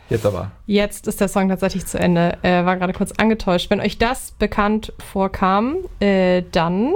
Jetzt aber. Jetzt ist der Song tatsächlich zu Ende. War gerade kurz angetäuscht. Wenn euch das bekannt vorkam, dann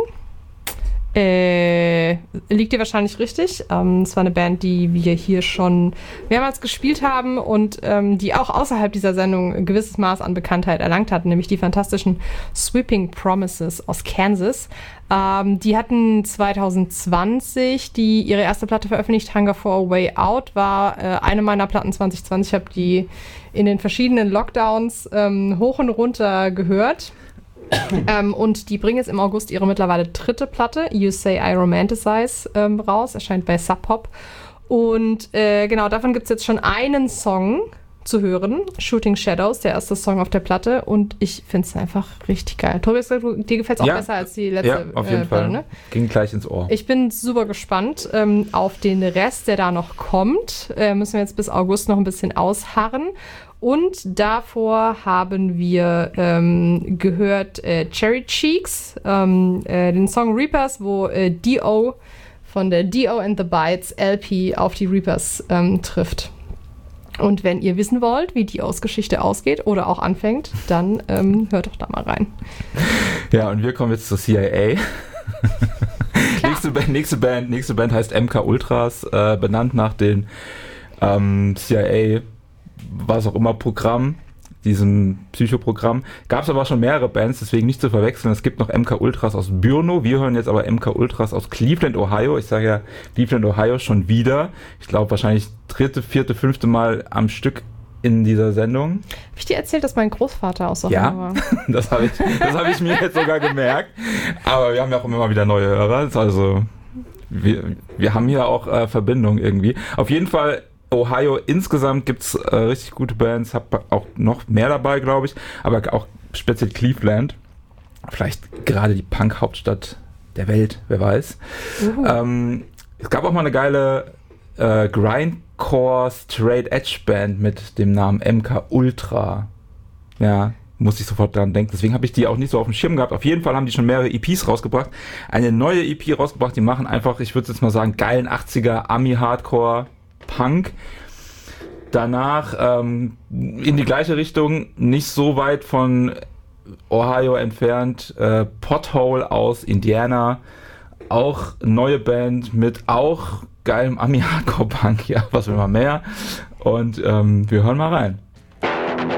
liegt ihr wahrscheinlich richtig. Es war eine Band, die wir hier schon mehrmals gespielt haben und die auch außerhalb dieser Sendung ein gewisses Maß an Bekanntheit erlangt hat, nämlich die fantastischen Sweeping Promises aus Kansas. Die hatten 2020 ihre erste Platte veröffentlicht. Hunger for a Way Out war eine meiner Platten 2020. Ich habe die in den verschiedenen Lockdowns hoch und runter gehört. Und die bringen jetzt im August ihre mittlerweile 3. Platte, You Say I Romanticize, raus. Erscheint bei Sub Pop. Und genau, davon gibt es jetzt schon einen Song zu hören. Shooting Shadows, der erste Song auf der Platte. Und ich finde es einfach richtig geil. Tobias, dir gefällt es auch besser als die letzte Ja, auf jeden Fall. Ne? Ging gleich ins Ohr. Ich bin super gespannt auf den Rest, der da noch kommt. Müssen wir jetzt bis August noch ein bisschen ausharren. Und davor haben wir gehört Cherry Cheeks, den Song Reapers, wo D.O. von der D.O. and the Bites LP auf die Reapers trifft. Und wenn ihr wissen wollt, wie Dios Geschichte ausgeht oder auch anfängt, dann hört doch da mal rein. Ja, und wir kommen jetzt zur CIA. Nächste Band heißt MK Ultras, benannt nach den CIA, was auch immer, Programm, diesem Psychoprogramm. Gab es aber schon mehrere Bands, deswegen nicht zu verwechseln. Es gibt noch MK Ultras aus Brno. Wir hören jetzt aber MK Ultras aus Cleveland, Ohio. Ich sage ja Cleveland, Ohio schon wieder. Ich glaube wahrscheinlich 3., 4., 5. Mal am Stück in dieser Sendung. Habe ich dir erzählt, dass mein Großvater aus Ohio war? Das habe ich mir jetzt sogar gemerkt. Aber wir haben ja auch immer wieder neue Hörer. Also wir haben hier auch Verbindung irgendwie. Auf jeden Fall Ohio insgesamt gibt es richtig gute Bands, hab auch noch mehr dabei, glaube ich, aber auch speziell Cleveland. Vielleicht gerade die Punk-Hauptstadt der Welt, wer weiß. Es gab auch mal eine geile Grindcore Straight Edge Band mit dem Namen MK Ultra. Ja, muss ich sofort dran denken. Deswegen habe ich die auch nicht so auf dem Schirm gehabt. Auf jeden Fall haben die schon mehrere EPs rausgebracht. Eine neue EP rausgebracht, die machen einfach, ich würde jetzt mal sagen, geilen 80er Ami-Hardcore Punk. Danach in die gleiche Richtung, nicht so weit von Ohio entfernt, Pothole aus Indiana, auch neue Band mit auch geilem Ami-Hardcore-Punk, ja, was will man mehr. Und wir hören mal rein.